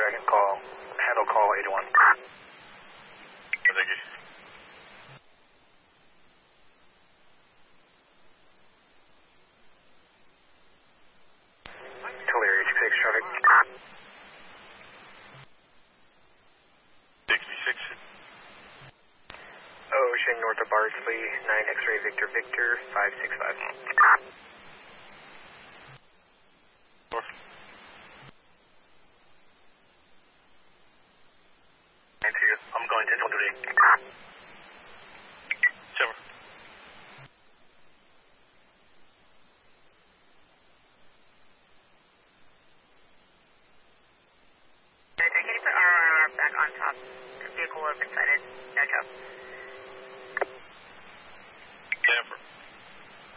Dragon, handle call 81. Thank you. Tulare 66 traffic. 66. Ocean north of Bardsley, 9 X-ray Victor Victor, 565. North. 92, I'm going 10 7. Can you put RRR back on top? The vehicle has been sighted. No job.